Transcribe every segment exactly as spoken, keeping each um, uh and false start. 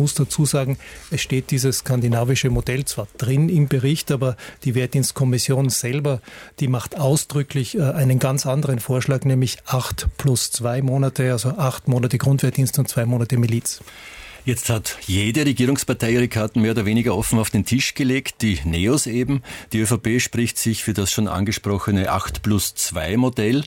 muss dazu sagen, es steht dieses skandinavische Modell zwar drin im Bericht, aber die Wehrdienstkommission selber, die macht ausdrücklich äh, einen ganz anderen Vorschlag, nämlich acht plus zwei Monate, also acht Monate Grundwehrdienst und zwei Monate Miliz. Jetzt hat jede Regierungspartei ihre Karten mehr oder weniger offen auf den Tisch gelegt, die Neos eben. Die ÖVP spricht sich für das schon angesprochene acht plus zwei Modell,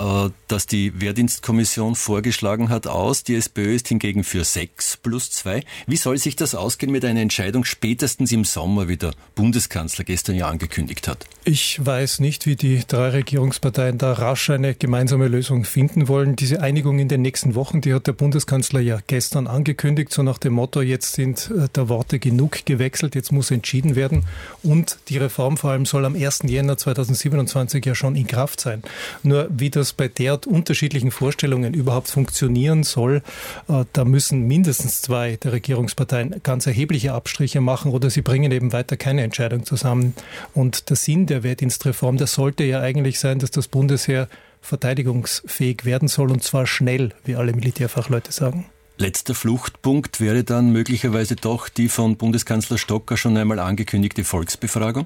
das die Wehrdienstkommission vorgeschlagen hat, aus. Die SPÖ ist hingegen für sechs plus zwei. Wie soll sich das ausgehen mit einer Entscheidung spätestens im Sommer, wie der Bundeskanzler gestern ja angekündigt hat? Ich weiß nicht, wie die drei Regierungsparteien da rasch eine gemeinsame Lösung finden wollen. Diese Einigung in den nächsten Wochen, die hat der Bundeskanzler ja gestern angekündigt, so nach dem Motto, jetzt sind der Worte genug gewechselt, jetzt muss entschieden werden. Und die Reform vor allem soll am ersten Jänner zweitausendsiebenundzwanzig ja schon in Kraft sein. Nur wie das bei derart unterschiedlichen Vorstellungen überhaupt funktionieren soll, da müssen mindestens zwei der Regierungsparteien ganz erhebliche Abstriche machen oder sie bringen eben weiter keine Entscheidung zusammen. Und der Sinn der Wehrdienstreform, das sollte ja eigentlich sein, dass das Bundesheer verteidigungsfähig werden soll und zwar schnell, wie alle Militärfachleute sagen. Letzter Fluchtpunkt wäre dann möglicherweise doch die von Bundeskanzler Stocker schon einmal angekündigte Volksbefragung?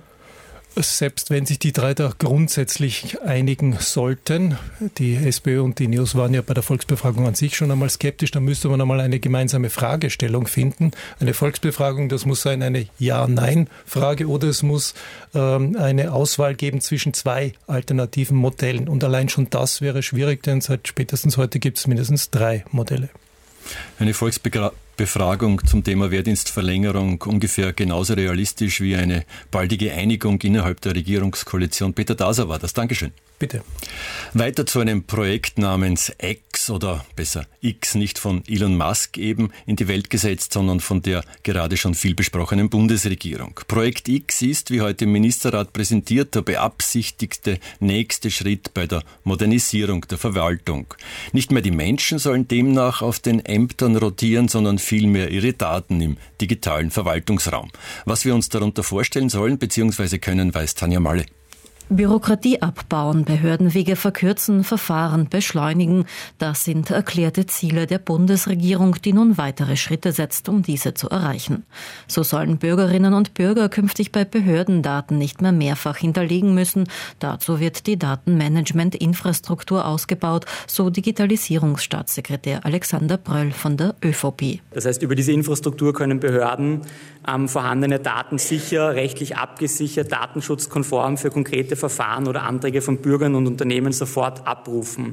Selbst wenn sich die drei da grundsätzlich einigen sollten, die SPÖ und die Neos waren ja bei der Volksbefragung an sich schon einmal skeptisch, dann müsste man einmal eine gemeinsame Fragestellung finden. Eine Volksbefragung, das muss sein eine Ja-Nein-Frage oder es muss ähm, eine Auswahl geben zwischen zwei alternativen Modellen. Und allein schon das wäre schwierig, denn seit spätestens heute gibt es mindestens drei Modelle. Eine Volksbefragung zum Thema Wehrdienstverlängerung ungefähr genauso realistisch wie eine baldige Einigung innerhalb der Regierungskoalition. Peter Daser war das. Dankeschön. Bitte. Weiter zu einem Projekt namens X oder besser X, nicht von Elon Musk eben in die Welt gesetzt, sondern von der gerade schon viel besprochenen Bundesregierung. Projekt X ist, wie heute im Ministerrat präsentiert, der beabsichtigte nächste Schritt bei der Modernisierung der Verwaltung. Nicht mehr die Menschen sollen demnach auf den Ämtern rotieren, sondern vielmehr ihre Daten im digitalen Verwaltungsraum. Was wir uns darunter vorstellen sollen bzw. können, weiß Tanja Malle. Bürokratie abbauen, Behördenwege verkürzen, Verfahren beschleunigen. Das sind erklärte Ziele der Bundesregierung, die nun weitere Schritte setzt, um diese zu erreichen. So sollen Bürgerinnen und Bürger künftig bei Behörden Daten nicht mehr mehrfach hinterlegen müssen. Dazu wird die Datenmanagement-Infrastruktur ausgebaut, so Digitalisierungsstaatssekretär Alexander Bröll von der ÖVP. Das heißt, über diese Infrastruktur können Behörden ähm, vorhandene Daten sicher, rechtlich abgesichert, datenschutzkonform für konkrete Verfahren oder Anträge von Bürgern und Unternehmen sofort abrufen.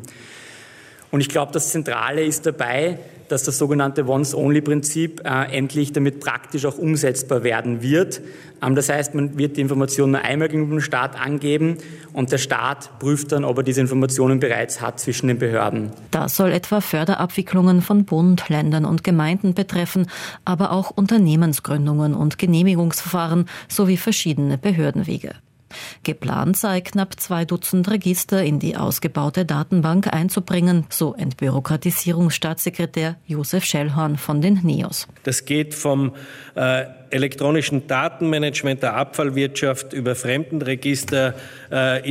Und ich glaube, das Zentrale ist dabei, dass das sogenannte Once-Only-Prinzip äh, endlich damit praktisch auch umsetzbar werden wird. Ähm, das heißt, man wird die Informationen nur einmal gegenüber dem Staat angeben und der Staat prüft dann, ob er diese Informationen bereits hat zwischen den Behörden. Das soll etwa Förderabwicklungen von Bund, Ländern und Gemeinden betreffen, aber auch Unternehmensgründungen und Genehmigungsverfahren sowie verschiedene Behördenwege. Geplant sei, knapp zwei Dutzend Register in die ausgebaute Datenbank einzubringen, so Entbürokratisierungsstaatssekretär Josef Schellhorn von den Neos. Das geht vom äh, elektronischen Datenmanagement der Abfallwirtschaft über Fremdenregister, äh,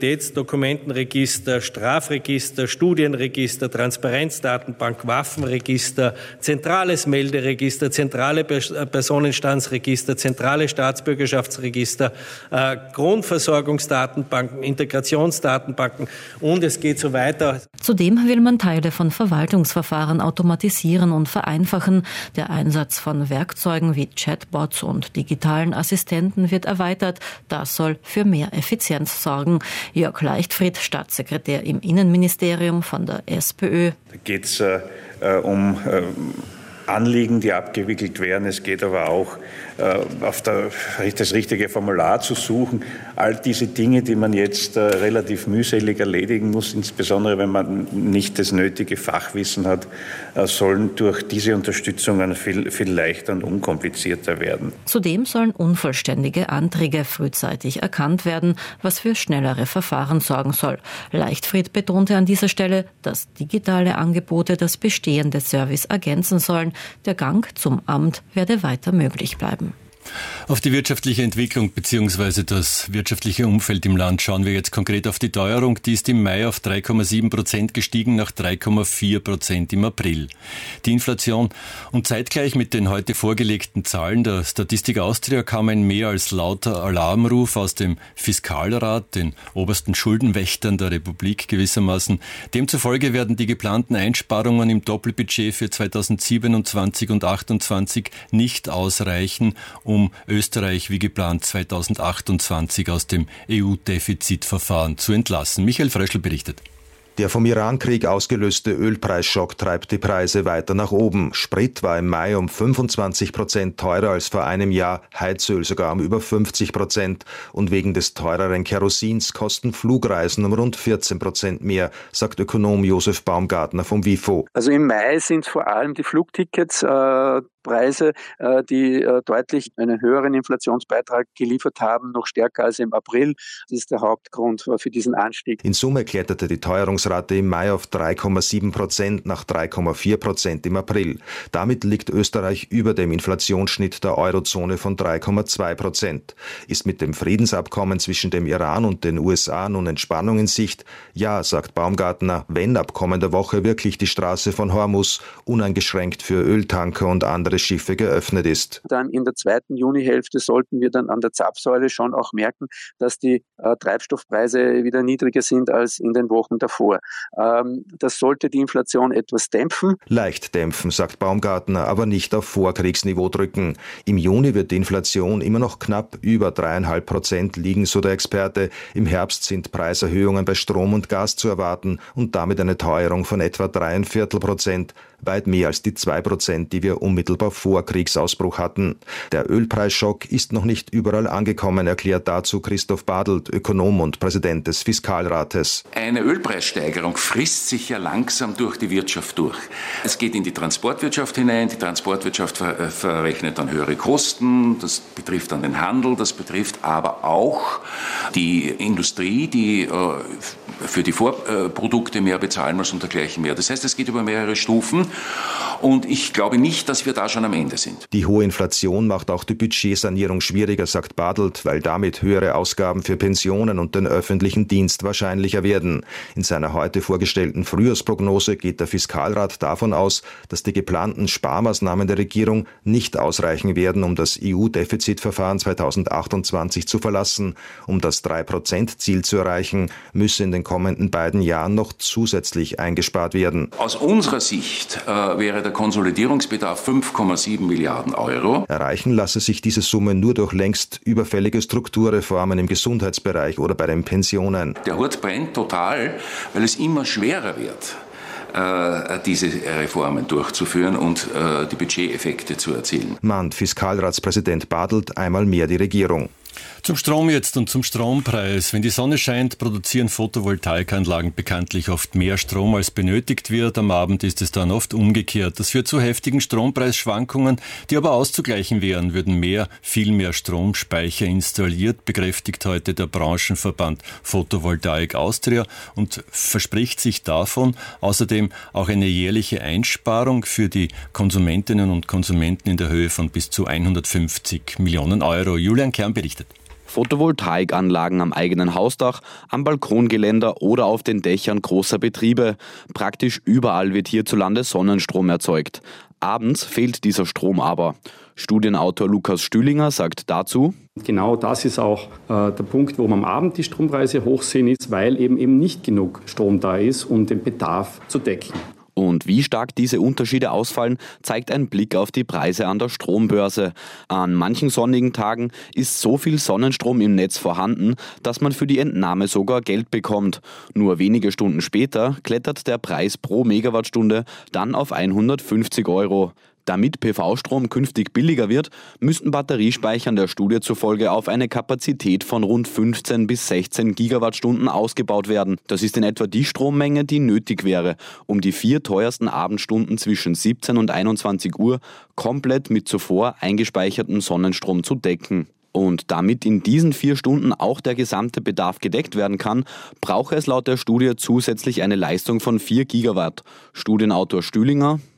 Identitätsdokumentenregister, Strafregister, Studienregister, Transparenzdatenbank, Waffenregister, zentrales Melderegister, zentrale Personenstandsregister, zentrale Staatsbürgerschaftsregister, äh, Grundversorgungsdatenbanken, Integrationsdatenbanken und es geht so weiter. Zudem will man Teile von Verwaltungsverfahren automatisieren und vereinfachen. Der Einsatz von Werkzeugen wie Chatbots und digitalen Assistenten wird erweitert. Das soll für mehr Effizienz sorgen. Jörg Leichtfried, Staatssekretär im Innenministerium von der SPÖ. Da geht es äh, um äh, Anliegen, die abgewickelt werden. Es geht aber auch äh, auf der, das richtige Formular zu suchen. All diese Dinge, die man jetzt äh, relativ mühselig erledigen muss, insbesondere wenn man nicht das nötige Fachwissen hat, äh, sollen durch diese Unterstützungen viel, viel leichter und unkomplizierter werden. Zudem sollen unvollständige Anträge frühzeitig erkannt werden, was für schnellere Verfahren sorgen soll. Leichtfried betonte an dieser Stelle, dass digitale Angebote das bestehende Service ergänzen sollen. Der Gang zum Amt werde weiter möglich bleiben. Auf die wirtschaftliche Entwicklung bzw. das wirtschaftliche Umfeld im Land schauen wir jetzt konkret auf die Teuerung. Die ist im Mai auf drei Komma sieben Prozent gestiegen, nach drei Komma vier Prozent im April. Die Inflation und zeitgleich mit den heute vorgelegten Zahlen der Statistik Austria kam ein mehr als lauter Alarmruf aus dem Fiskalrat, den obersten Schuldenwächtern der Republik gewissermaßen. Demzufolge werden die geplanten Einsparungen im Doppelbudget für zweitausendsiebenundzwanzig und achtundzwanzig nicht ausreichen, um Österreich wie geplant zweitausendachtundzwanzig aus dem E U-Defizitverfahren zu entlassen. Michael Fröschl berichtet. Der vom Irankrieg ausgelöste Ölpreisschock treibt die Preise weiter nach oben. Sprit war im Mai um fünfundzwanzig Prozent teurer als vor einem Jahr, Heizöl sogar um über fünfzig Prozent. Und wegen des teureren Kerosins kosten Flugreisen um rund vierzehn Prozent mehr, sagt Ökonom Josef Baumgartner vom WIFO. Also im Mai sind vor allem die Flugtickets äh, Preise, äh, die äh, deutlich einen höheren Inflationsbeitrag geliefert haben, noch stärker als im April. Das ist der Hauptgrund für diesen Anstieg. In Summe kletterte die Teuerungsrate im Mai auf drei Komma sieben Prozent nach drei Komma vier Prozent im April. Damit liegt Österreich über dem Inflationsschnitt der Eurozone von drei Komma zwei Prozent. Ist mit dem Friedensabkommen zwischen dem Iran und den U S A nun Entspannung in Sicht? Ja, sagt Baumgartner, wenn ab kommender Woche wirklich die Straße von Hormuz uneingeschränkt für Öltanker und andere Schiffe geöffnet ist. Dann in der zweiten Junihälfte sollten wir dann an der Zapfsäule schon auch merken, dass die äh, Treibstoffpreise wieder niedriger sind als in den Wochen davor. Ähm, das sollte die Inflation etwas dämpfen. Leicht dämpfen, sagt Baumgartner, aber nicht auf Vorkriegsniveau drücken. Im Juni wird die Inflation immer noch knapp über dreieinhalb Prozent liegen, so der Experte. Im Herbst sind Preiserhöhungen bei Strom und Gas zu erwarten und damit eine Teuerung von etwa dreieinviertel Prozent. Weit mehr als die zwei Prozent, die wir unmittelbar vor Kriegsausbruch hatten. Der Ölpreisschock ist noch nicht überall angekommen, erklärt dazu Christoph Badelt, Ökonom und Präsident des Fiskalrates. Eine Ölpreissteigerung frisst sich ja langsam durch die Wirtschaft durch. Es geht in die Transportwirtschaft hinein, die Transportwirtschaft ver- verrechnet dann höhere Kosten, das betrifft dann den Handel, das betrifft aber auch die Industrie, die äh, für die Vorprodukte mehr bezahlen muss und dergleichen mehr. Das heißt, es geht über mehrere Stufen. Und ich glaube nicht, dass wir da schon am Ende sind. Die hohe Inflation macht auch die Budgetsanierung schwieriger, sagt Badelt, weil damit höhere Ausgaben für Pensionen und den öffentlichen Dienst wahrscheinlicher werden. In seiner heute vorgestellten Frühjahrsprognose geht der Fiskalrat davon aus, dass die geplanten Sparmaßnahmen der Regierung nicht ausreichen werden, um das E U-Defizitverfahren zweitausendachtundzwanzig zu verlassen. Um das drei Prozent Ziel zu erreichen, müsse in den kommenden beiden Jahren noch zusätzlich eingespart werden. Aus unserer Sicht äh, wäre der Konsolidierungsbedarf fünf Komma sieben Milliarden Euro. Erreichen lasse sich diese Summe nur durch längst überfällige Strukturreformen im Gesundheitsbereich oder bei den Pensionen. Der Hut brennt total, weil es immer schwerer wird, äh, diese Reformen durchzuführen und äh, die Budgeteffekte zu erzielen. Mahnt Fiskalratspräsident Badelt einmal mehr die Regierung. Zum Strom jetzt und zum Strompreis. Wenn die Sonne scheint, produzieren Photovoltaikanlagen bekanntlich oft mehr Strom, als benötigt wird. Am Abend ist es dann oft umgekehrt. Das führt zu heftigen Strompreisschwankungen, die aber auszugleichen wären, würden mehr, viel mehr Stromspeicher installiert, bekräftigt heute der Branchenverband Photovoltaik Austria und verspricht sich davon außerdem auch eine jährliche Einsparung für die Konsumentinnen und Konsumenten in der Höhe von bis zu hundertfünfzig Millionen Euro. Julian Kern berichtet. Photovoltaikanlagen am eigenen Hausdach, am Balkongeländer oder auf den Dächern großer Betriebe. Praktisch überall wird hierzulande Sonnenstrom erzeugt. Abends fehlt dieser Strom aber. Studienautor Lukas Stühlinger sagt dazu: Genau das ist auch äh, der Punkt, warum am Abend die Strompreise hoch sind, ist, weil eben, eben nicht genug Strom da ist, um den Bedarf zu decken. Und wie stark diese Unterschiede ausfallen, zeigt ein Blick auf die Preise an der Strombörse. An manchen sonnigen Tagen ist so viel Sonnenstrom im Netz vorhanden, dass man für die Entnahme sogar Geld bekommt. Nur wenige Stunden später klettert der Preis pro Megawattstunde dann auf hundertfünfzig Euro. Damit P V-Strom künftig billiger wird, müssten Batteriespeichern der Studie zufolge auf eine Kapazität von rund fünfzehn bis sechzehn Gigawattstunden ausgebaut werden. Das ist in etwa die Strommenge, die nötig wäre, um die vier teuersten Abendstunden zwischen siebzehn und einundzwanzig Uhr komplett mit zuvor eingespeichertem Sonnenstrom zu decken. Und damit in diesen vier Stunden auch der gesamte Bedarf gedeckt werden kann, brauche es laut der Studie zusätzlich eine Leistung von vier Gigawatt. Studienautor Stühlinger: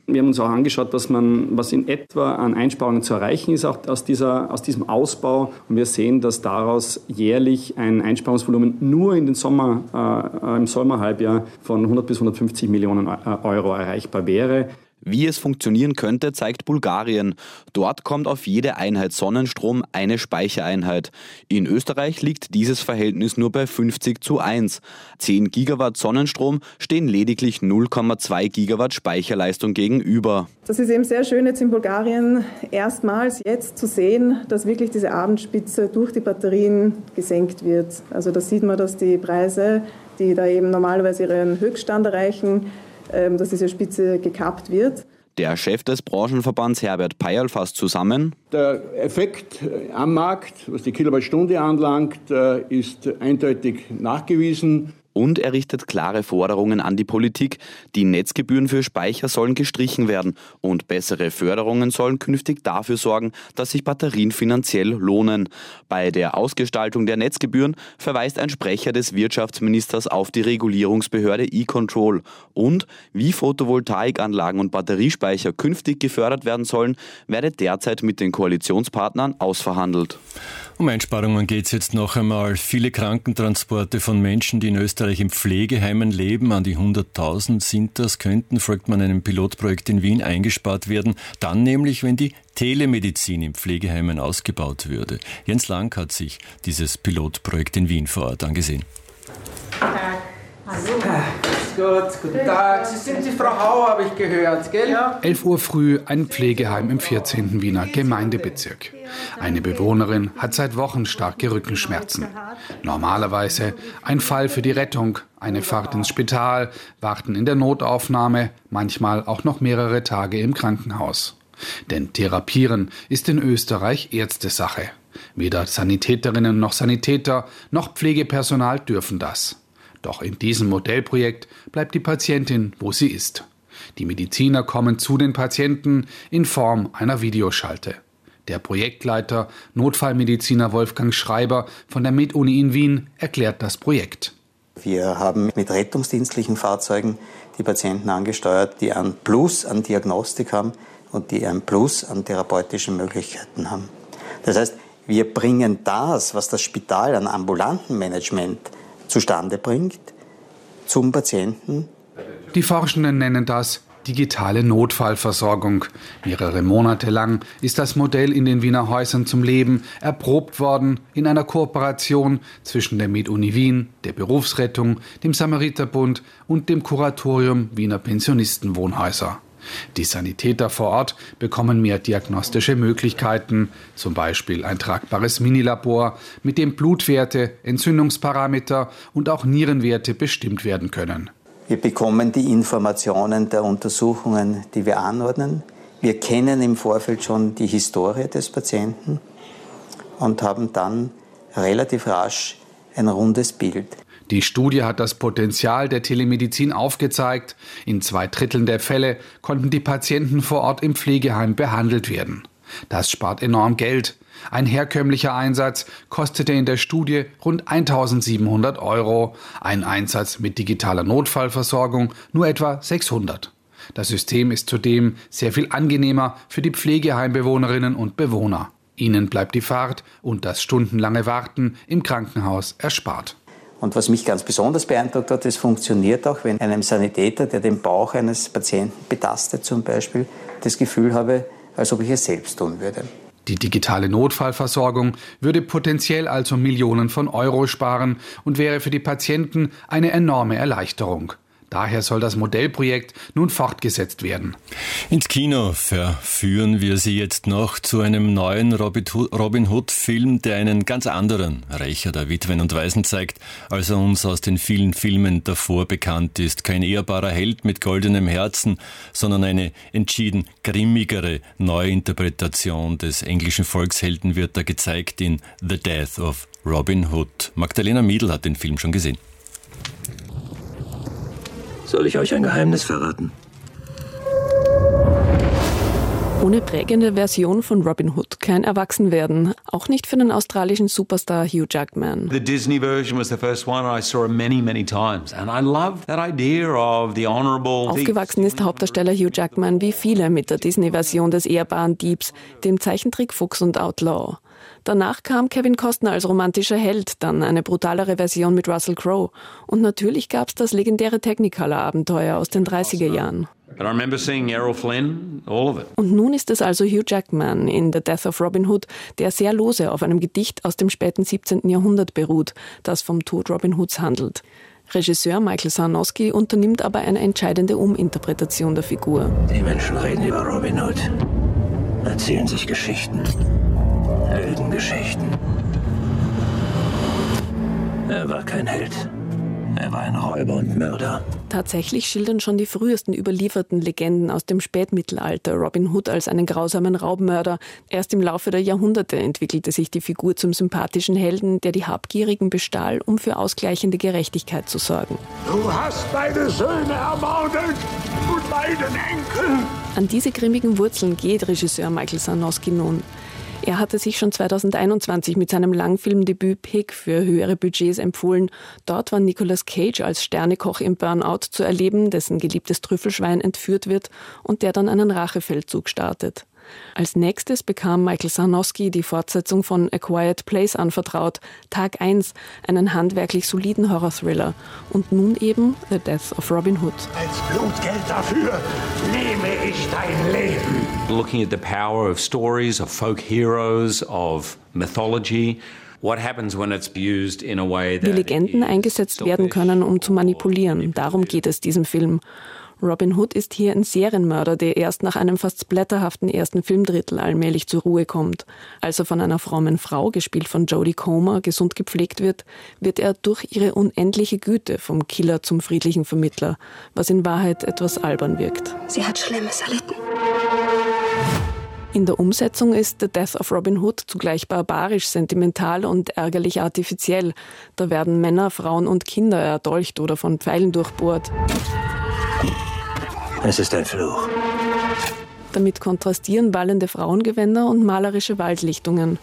Wir haben uns auch angeschaut, was, man, was in etwa an Einsparungen zu erreichen ist, auch aus, dieser, aus diesem Ausbau. Und wir sehen, dass daraus jährlich ein Einsparungsvolumen nur in den Sommer, äh, im Sommerhalbjahr von hundert bis hundertfünfzig Millionen Euro erreichbar wäre. Wie es funktionieren könnte, zeigt Bulgarien. Dort kommt auf jede Einheit Sonnenstrom eine Speichereinheit. In Österreich liegt dieses Verhältnis nur bei fünfzig zu eins. zehn Gigawatt Sonnenstrom stehen lediglich null Komma zwei Gigawatt Speicherleistung gegenüber. Das ist eben sehr schön jetzt in Bulgarien erstmals jetzt zu sehen, dass wirklich diese Abendspitze durch die Batterien gesenkt wird. Also da sieht man, dass die Preise, die da eben normalerweise ihren Höchststand erreichen, dass diese Spitze gekappt wird. Der Chef des Branchenverbands Herbert Peyerl fasst zusammen. Der Effekt am Markt, was die Kilowattstunde anlangt, ist eindeutig nachgewiesen. Und er richtet klare Forderungen an die Politik. Die Netzgebühren für Speicher sollen gestrichen werden und bessere Förderungen sollen künftig dafür sorgen, dass sich Batterien finanziell lohnen. Bei der Ausgestaltung der Netzgebühren verweist ein Sprecher des Wirtschaftsministers auf die Regulierungsbehörde E-Control. Und wie Photovoltaikanlagen und Batteriespeicher künftig gefördert werden sollen, werde derzeit mit den Koalitionspartnern ausverhandelt. Um Einsparungen geht es jetzt noch einmal. Viele Krankentransporte von Menschen, die in Österreich in Pflegeheimen leben, an die hunderttausend sind das, könnten, folgt man einem Pilotprojekt in Wien, eingespart werden. Dann nämlich, wenn die Telemedizin in Pflegeheimen ausgebaut würde. Jens Lang hat sich dieses Pilotprojekt in Wien vor Ort angesehen. Hallo. Gut, guten Tag. Sie sind die Frau Hau, habe ich gehört, gell? Ja. elf Uhr früh ein Pflegeheim im vierzehnten Wiener Gemeindebezirk. Eine Bewohnerin hat seit Wochen starke Rückenschmerzen. Normalerweise ein Fall für die Rettung, eine Fahrt ins Spital, Warten in der Notaufnahme, manchmal auch noch mehrere Tage im Krankenhaus. Denn Therapieren ist in Österreich Ärztesache. Weder Sanitäterinnen noch Sanitäter noch Pflegepersonal dürfen das. Doch in diesem Modellprojekt bleibt die Patientin, wo sie ist. Die Mediziner kommen zu den Patienten in Form einer Videoschalte. Der Projektleiter, Notfallmediziner Wolfgang Schreiber von der MedUni in Wien erklärt das Projekt. Wir haben mit rettungsdienstlichen Fahrzeugen die Patienten angesteuert, die ein Plus an Diagnostik haben und die ein Plus an therapeutischen Möglichkeiten haben. Das heißt, wir bringen das, was das Spital an ambulanten Management zustande bringt, zum Patienten. Die Forschenden nennen das digitale Notfallversorgung. Mehrere Monate lang ist das Modell in den Wiener Häusern zum Leben erprobt worden in einer Kooperation zwischen der MedUni Wien, der Berufsrettung, dem Samariterbund und dem Kuratorium Wiener Pensionistenwohnhäuser. Die Sanitäter vor Ort bekommen mehr diagnostische Möglichkeiten, zum Beispiel ein tragbares Minilabor, mit dem Blutwerte, Entzündungsparameter und auch Nierenwerte bestimmt werden können. Wir bekommen die Informationen der Untersuchungen, die wir anordnen. Wir kennen im Vorfeld schon die Historie des Patienten und haben dann relativ rasch ein rundes Bild. Die Studie hat das Potenzial der Telemedizin aufgezeigt. In zwei Dritteln der Fälle konnten die Patienten vor Ort im Pflegeheim behandelt werden. Das spart enorm Geld. Ein herkömmlicher Einsatz kostete in der Studie rund eintausendsiebenhundert Euro. Ein Einsatz mit digitaler Notfallversorgung nur etwa sechshundert. Das System ist zudem sehr viel angenehmer für die Pflegeheimbewohnerinnen und Bewohner. Ihnen bleibt die Fahrt und das stundenlange Warten im Krankenhaus erspart. Und was mich ganz besonders beeindruckt hat, es funktioniert auch, wenn einem Sanitäter, der den Bauch eines Patienten betastet zum Beispiel, das Gefühl habe, als ob ich es selbst tun würde. Die digitale Notfallversorgung würde potenziell also Millionen von Euro sparen und wäre für die Patienten eine enorme Erleichterung. Daher soll das Modellprojekt nun fortgesetzt werden. Ins Kino verführen wir Sie jetzt noch zu einem neuen Robin Hood-Film, der einen ganz anderen Rächer der Witwen und Waisen zeigt, als er uns aus den vielen Filmen davor bekannt ist. Kein ehrbarer Held mit goldenem Herzen, sondern eine entschieden grimmigere Neuinterpretation des englischen Volkshelden wird da gezeigt in The Death of Robin Hood. Magdalena Miedl hat den Film schon gesehen. Soll ich euch ein Geheimnis verraten? Ohne prägende Version von Robin Hood kein Erwachsenwerden, auch nicht für den australischen Superstar Hugh Jackman. The Disney version was the first one and I saw it many, many times and I love that idea of the honorable. Aufgewachsen ist Hauptdarsteller Hugh Jackman wie viele mit der Disney-Version des ehrbaren Diebs, dem Zeichentrick Fuchs und Outlaw. Danach kam Kevin Costner als romantischer Held, dann eine brutalere Version mit Russell Crowe und natürlich gab's das legendäre Technicolor-Abenteuer aus den dreißiger Jahren. And I remember seeing Errol Flynn, all of it. Und nun ist es also Hugh Jackman in The Death of Robin Hood, der sehr lose auf einem Gedicht aus dem späten siebzehnten Jahrhundert beruht, das vom Tod Robin Hoods handelt. Regisseur Michael Sarnowski unternimmt aber eine entscheidende Uminterpretation der Figur. Die Menschen reden über Robin Hood, erzählen sich Geschichten, Heldengeschichten. Er war kein Held. Er war ein Räuber und Mörder. Tatsächlich schildern schon die frühesten überlieferten Legenden aus dem Spätmittelalter Robin Hood als einen grausamen Raubmörder. Erst im Laufe der Jahrhunderte entwickelte sich die Figur zum sympathischen Helden, der die Habgierigen bestahl, um für ausgleichende Gerechtigkeit zu sorgen. Du hast meine Söhne ermordet und meinen Enkel. An diese grimmigen Wurzeln geht Regisseur Michael Sarnowski nun. Er hatte sich schon zweitausendeinundzwanzig mit seinem Langfilmdebüt Pig für höhere Budgets empfohlen. Dort war Nicolas Cage als Sternekoch im Burnout zu erleben, dessen geliebtes Trüffelschwein entführt wird und der dann einen Rachefeldzug startet. Als nächstes bekam Michael Sarnowski die Fortsetzung von A Quiet Place anvertraut, Tag eins, einen handwerklich soliden Horror-Thriller und nun eben The Death of Robin Hood. Als Blutgeld dafür nehme ich dein Leben. Looking at the power of stories, of folk heroes, of mythology. What happens when it's used in a way that Wie Legenden eingesetzt werden können, um zu manipulieren, darum geht es diesem Film. Robin Hood ist hier ein Serienmörder, der erst nach einem fast splatterhaften ersten Filmdrittel allmählich zur Ruhe kommt. Als er von einer frommen Frau, gespielt von Jodie Comer, gesund gepflegt wird, wird er durch ihre unendliche Güte vom Killer zum friedlichen Vermittler, was in Wahrheit etwas albern wirkt. Sie hat Schlimmes erlitten. In der Umsetzung ist The Death of Robin Hood zugleich barbarisch, sentimental und ärgerlich artifiziell. Da werden Männer, Frauen und Kinder erdolcht oder von Pfeilen durchbohrt. Es ist ein Fluch. Damit kontrastieren wallende Frauengewänder und malerische Waldlichtungen.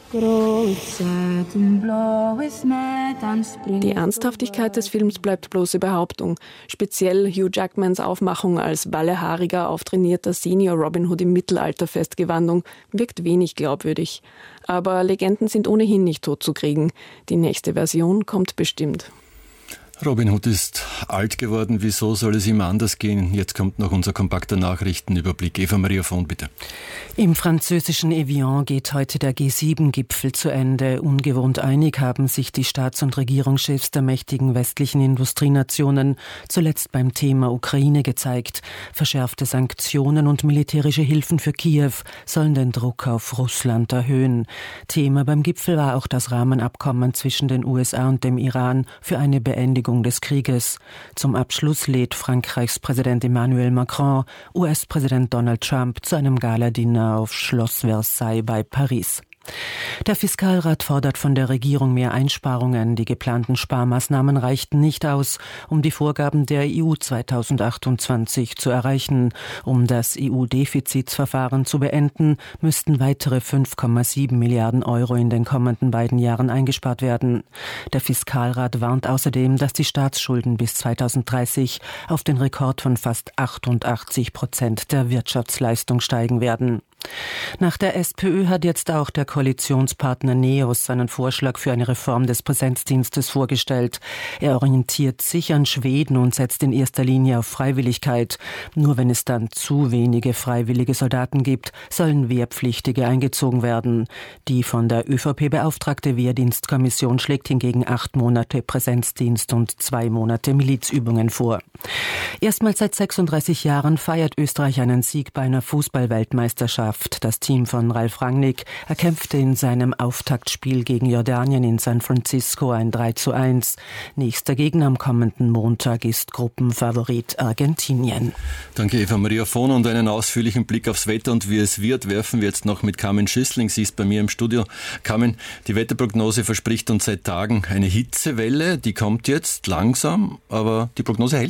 Die Ernsthaftigkeit des Films bleibt bloße Behauptung. Speziell Hugh Jackmans Aufmachung als wallehaariger, auftrainierter Senior Robin Hood im Mittelalter Festgewandung wirkt wenig glaubwürdig. Aber Legenden sind ohnehin nicht totzukriegen. Die nächste Version kommt bestimmt. Robin Hood ist alt geworden. Wieso soll es ihm anders gehen? Jetzt kommt noch unser kompakter Nachrichtenüberblick. Eva Maria von, bitte. Im französischen Evian geht heute der G sieben Gipfel zu Ende. Ungewohnt einig haben sich die Staats- und Regierungschefs der mächtigen westlichen Industrienationen zuletzt beim Thema Ukraine gezeigt. Verschärfte Sanktionen und militärische Hilfen für Kiew sollen den Druck auf Russland erhöhen. Thema beim Gipfel war auch das Rahmenabkommen zwischen den U S A und dem Iran für eine Beendigung des Krieges. Zum Abschluss lädt Frankreichs Präsident Emmanuel Macron U S-Präsident Donald Trump zu einem Galadinner auf Schloss Versailles bei Paris. Der Fiskalrat fordert von der Regierung mehr Einsparungen. Die geplanten Sparmaßnahmen reichten nicht aus, um die Vorgaben der E U zweitausendachtundzwanzig zu erreichen. Um das E U-Defizitsverfahren zu beenden, müssten weitere fünf Komma sieben Milliarden Euro in den kommenden beiden Jahren eingespart werden. Der Fiskalrat warnt außerdem, dass die Staatsschulden bis zweitausenddreißig auf den Rekord von fast achtundachtzig Prozent der Wirtschaftsleistung steigen werden. Nach der SPÖ hat jetzt auch der Koalitionspartner NEOS seinen Vorschlag für eine Reform des Präsenzdienstes vorgestellt. Er orientiert sich an Schweden und setzt in erster Linie auf Freiwilligkeit. Nur wenn es dann zu wenige freiwillige Soldaten gibt, sollen Wehrpflichtige eingezogen werden. Die von der ÖVP beauftragte Wehrdienstkommission schlägt hingegen acht Monate Präsenzdienst und zwei Monate Milizübungen vor. Erstmals seit sechsunddreißig Jahren feiert Österreich einen Sieg bei einer Fußball-Weltmeisterschaft. Das Team von Ralf Rangnick erkämpfte in seinem Auftaktspiel gegen Jordanien in San Francisco ein drei zu eins. Nächster Gegner am kommenden Montag ist Gruppenfavorit Argentinien. Danke Eva Maria von und einen ausführlichen Blick aufs Wetter und wie es wird, werfen wir jetzt noch mit Carmen Schüssling. Sie ist bei mir im Studio. Carmen, die Wetterprognose verspricht uns seit Tagen eine Hitzewelle. Die kommt jetzt langsam, aber die Prognose hält.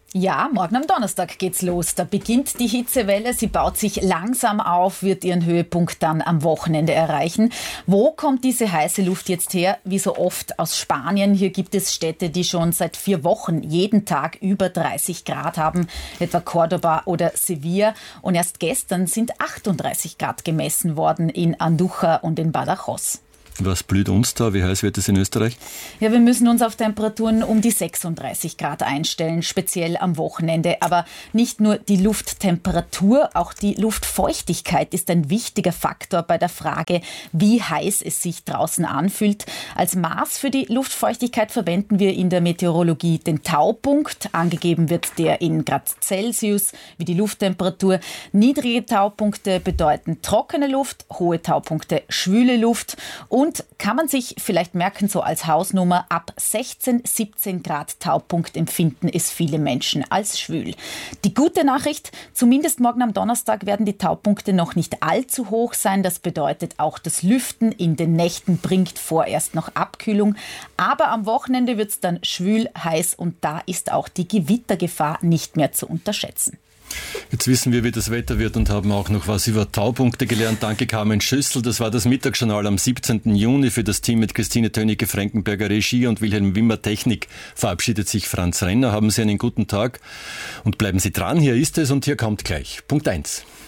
Ja, morgen am Donnerstag geht's los. Da beginnt die Hitzewelle. Sie baut sich langsam auf, wird ihren Höhepunkt dann am Wochenende erreichen. Wo kommt diese heiße Luft jetzt her? Wie so oft aus Spanien. Hier gibt es Städte, die schon seit vier Wochen jeden Tag über dreißig Grad haben, etwa Cordoba oder Sevilla. Und erst gestern sind achtunddreißig Grad gemessen worden in Andújar und in Badajoz. Was blüht uns da? Wie heiß wird es in Österreich? Ja, wir müssen uns auf Temperaturen um die sechsunddreißig Grad einstellen, speziell am Wochenende. Aber nicht nur die Lufttemperatur, auch die Luftfeuchtigkeit ist ein wichtiger Faktor bei der Frage, wie heiß es sich draußen anfühlt. Als Maß für die Luftfeuchtigkeit verwenden wir in der Meteorologie den Taupunkt. Angegeben wird der in Grad Celsius wie die Lufttemperatur. Niedrige Taupunkte bedeuten trockene Luft, hohe Taupunkte schwüle Luft. Und kann man sich vielleicht merken, so als Hausnummer, ab sechzehn, siebzehn Grad Taupunkt empfinden es viele Menschen als schwül. Die gute Nachricht, zumindest morgen am Donnerstag werden die Taupunkte noch nicht allzu hoch sein. Das bedeutet, auch das Lüften in den Nächten bringt vorerst noch Abkühlung. Aber am Wochenende wird es dann schwül, heiß und da ist auch die Gewittergefahr nicht mehr zu unterschätzen. Jetzt wissen wir, wie das Wetter wird und haben auch noch was über Taupunkte gelernt. Danke, Carmen Schüssel. Das war das Mittagsjournal am siebzehnten Juni. Für das Team mit Christine Tönicke-Frankenberger Regie und Wilhelm Wimmer Technik verabschiedet sich Franz Renner. Haben Sie einen guten Tag und bleiben Sie dran. Hier ist es und hier kommt gleich Punkt eins.